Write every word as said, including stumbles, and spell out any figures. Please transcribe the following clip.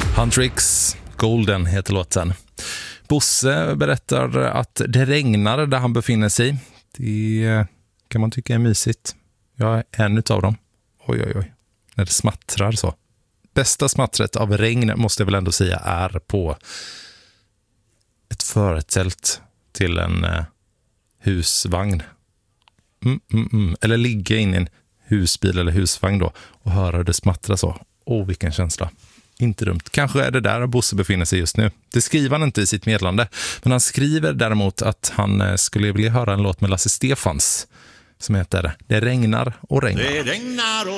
Huntrix, Golden heter låten. Bosse berättar att det regnar där han befinner sig. Det kan man tycka är mysigt. Jag är en utav dem. Oj, oj, oj. När det smattrar så. Bästa smattret av regn måste jag väl ändå säga är på ett förtält till en eh, husvagn. Mm, mm, mm. Eller ligga in i en husbil eller husvagn då och höra det smattra så. Åh, vilken känsla. Inte dumt. Kanske är det där Bosse befinner sig just nu. Det skriver han inte i sitt meddelande. Men han skriver däremot att han skulle vilja höra en låt med Lasse Stefans som heter Det regnar och regnar. Det regnar och